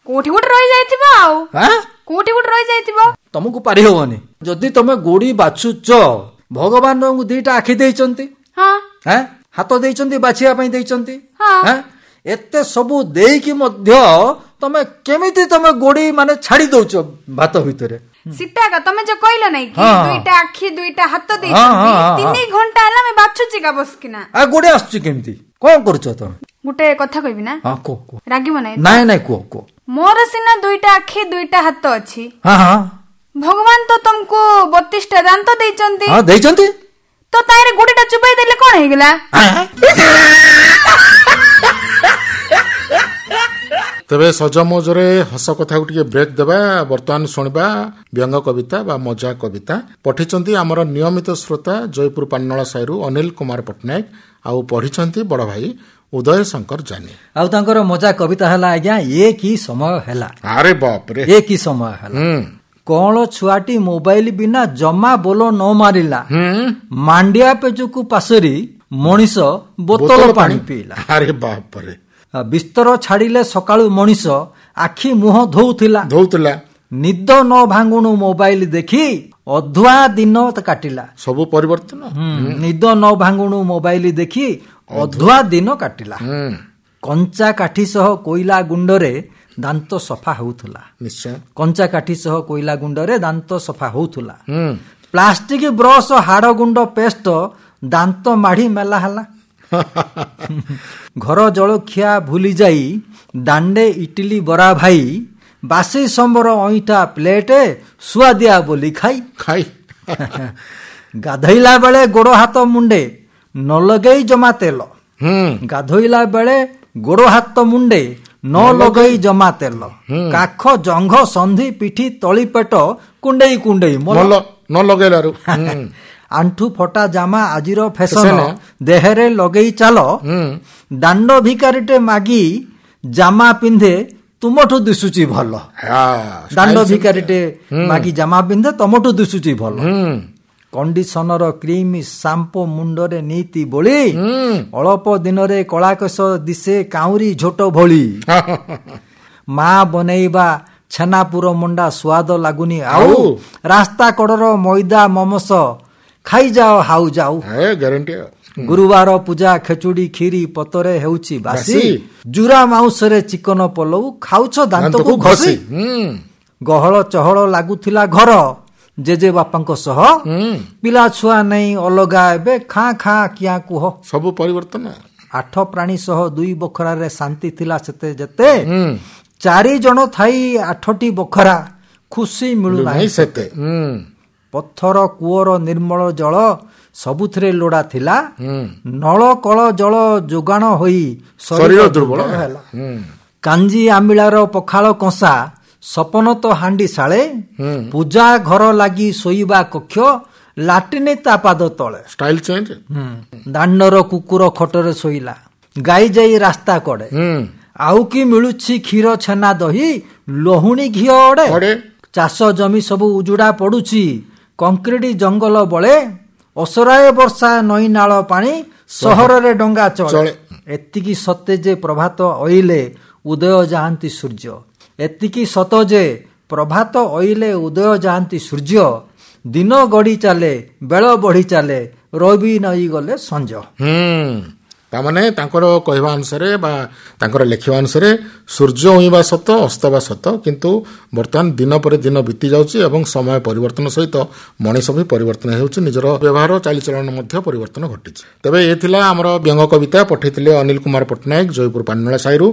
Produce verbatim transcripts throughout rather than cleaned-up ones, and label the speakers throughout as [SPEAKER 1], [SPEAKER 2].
[SPEAKER 1] कोठी गुटे रही जाइथिबो आउ हां कोठी गुटे रही जाइथिबो
[SPEAKER 2] तुमको पारि होवनी जदी तमे गोड़ी बाछुच भगवान तुमको दीटा आखि देइचंती हां हां हाथ देइचंती बाछिया पई देइचंती हां एते सबु देई कि मध्य तमे केमिति तमे गोड़ी माने छाडी दउछ भात भितरे
[SPEAKER 1] सीता का तमे जो कहलो नै कि दुईटा आखि दुईटा हाथ देइचंती तीन घंटा हला मैं बाछुची का बसकिना
[SPEAKER 2] आ गोड़ी आछी केमिति कोन करछ त
[SPEAKER 1] गुटे कथा कहबी ना
[SPEAKER 2] हां को को
[SPEAKER 1] रागी मनै
[SPEAKER 2] नाही नाही को को
[SPEAKER 1] मोर सिना दुईटा आखि दुईटा हाथ अछि
[SPEAKER 2] हां हां
[SPEAKER 1] भगवान तो तुमको बत्तीस टा दांत देइचंती
[SPEAKER 2] हां देइचंती
[SPEAKER 1] तो तारे गुडीटा चुबाई देले कोन हे गेला
[SPEAKER 3] तेबे सजमोजरे हस कथा टिके ब्रेक देबा वर्तमान सुनिबा व्यंग कविता बा मजा कविता पठिचंती हमर नियमित श्रोता जयपुर पान्नळा साइरु अनिल कुमार पटनायक आउ पढिचंती बड़ भाई उदय शंकर जानी
[SPEAKER 2] आउ तांकर मजा कविता हला आज्ञा ये की समय हला
[SPEAKER 3] अरे बाप रे
[SPEAKER 2] ये की समय हला कोण छुआटी मोबाइल बिना जमा बोलो न मारिला मांडिया पेजको पासरी मनीष बोतल पानी पीला
[SPEAKER 3] अरे बाप रे
[SPEAKER 2] बिस्तर छाड़िले सकाळु मनीष आखि मुह धोउथिला
[SPEAKER 3] धोउथिला
[SPEAKER 2] निद न भांगुणु मोबाइल देखि अधुआ दिन काटिला
[SPEAKER 3] सब परिवर्तन
[SPEAKER 2] निद न भांगुणु मोबाइल देखि अधुआ दिन काटिला कंचा काठी सह कोइला गुंडरे दांत सफा होउथला
[SPEAKER 3] निश्चय
[SPEAKER 2] कंचा काठी सह कोइला गुंडरे दांत सफा होउथला प्लास्टिक ब्रश हाड़ गुंड पेस्ट दांत माढ़ी मेला हला घर जलखिया भूली जाई दांडे इटली बरा भाई बासी संबर अईटा प्लेट सुआदिया बोली खाई
[SPEAKER 3] खाई
[SPEAKER 2] गाधैला बेले गोड़ हाथ मुंडे न लगई जमा तेल गाधोइला बेले गोड़ हाथ मुंडे न लगई जमा तेल काख जंघ संधि पिठी तली पेट कुंडेई कुंडेई
[SPEAKER 3] न लगेलारू
[SPEAKER 2] आंठू फटा जामा आजिर फैशन देहरे लगई चाल दांड भिकारीटे मागी जामा पिंधे तुमठू दिसुची भल दांड भिकारीटे मागी जामा पिंधे तुमठू दिसुची भल कंडीशनर क्रीम सांपो मुंडरे नीति बोली अल्प दिन रे कलाकस दिसे काउरी झोट भोली मा बनेइबा छेनापुर मंडा स्वाद लागुनी आउ रास्ता कड़र मैदा ममस खाई जाओ हाउ जाऊ
[SPEAKER 3] ग्यारंटी
[SPEAKER 2] गुरुवार पूजा खेचुड़ी खीरी पतरे हेउची बासी जुरा माउसरे चिकन पलऊ खाउछ दांत को घसी गहळ चहळ लागुथिला घर जेजे बापांको सह पिला छुआ नहीं अलगा एबे खा खा किया कुह
[SPEAKER 3] सब परिवर्तन
[SPEAKER 2] आठ प्राणी सह दुई बखरा रे शांति थिला सेते जते चारि जण थाई आठटी बखरा खुशी मिलु नाही
[SPEAKER 3] सेते
[SPEAKER 2] पत्थर कुओर निर्मल जल सबुथिरे लोड़ा थिला नल कल जल जोगाण होई शरीर दुर्बल हैला कांजी आमिलार पखाल कंसा सपन तो हांडी साळे पूजा घर लागी सोईबा कक्ष लाटिनी ता पाद तळे
[SPEAKER 3] स्टाइल चेंज
[SPEAKER 2] दांडर कुकुर खटरे सोईला गाई जाई रास्ता कड़े आउ की मिलुछि क्षीर छेना दही लोहुणी घी अड़े चाष जमी सब उजुड़ा पड़ुछि कंक्रीट जंगल बळे असराय वर्षा नई नाळ पानी सहर रे डंगा चले एतिकी सत्य जे प्रभात अइले उदय जाहांती सूर्य एतिकी सत जे प्रभात अइले उदय जाहांती सूर्य दिन गड़ी चले बेल बढ़ी चले रवि नई गले संज
[SPEAKER 3] तामाने तांकर कहवा अनुसार बा तांकर लेखिबा अनुसार सूर्य उइबा सत अस्तबा सत किंतु वर्तमान दिन पर दिन बीती जाउची एवं समय परिवर्तन सहित मनीष भी परिवर्तन हेउची निजर व्यवहार चालीचलन मध्ये परिवर्तन घटिछि तबे ए थिला हमर व्यंग कविता पठिथिले अनिल कुमार पटनायक जयपुर पान्नळा साइरु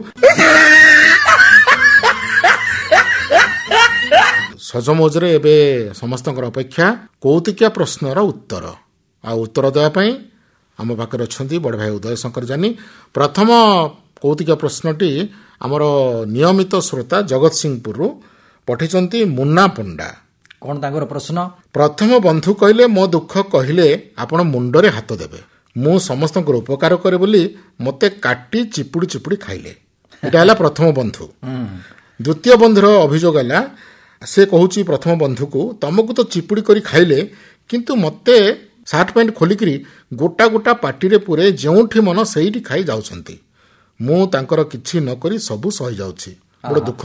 [SPEAKER 3] सजमोजरे एबे समस्तकर अपेक्षा कौतिकिया प्रश्नर उत्तर आ उत्तर देबा पई आम पाखे अच्छा बड़ भाई उदय शंकर जानी प्रथम कौतिक प्रश्नटी आमर नियमित श्रोता जगत सिंहपुर पठिंट मुन्ना पंडा
[SPEAKER 2] कौन तांकर प्रश्न
[SPEAKER 3] प्रथम बंधु कहले मो दुख कहले आपण मुंडरे हाथ देबे मु समस्त उपकार करे बोली मते काटी चिपुड़ी चिपुड़ी खाइले एटा हला प्रथम बंधु द्वितीय बंधुर अभियोग हला से कहूची प्रथम बंधु को तुमको तो चिपुड़ी करी खाइले किंतु मते सार्ट पैंट खोलिकी गोटा गोटा पार्टी रे पूरे जोठी मन से खाई जाउछंती मु तांकर किछि न करी सबु सही जाउछि बड़ दुख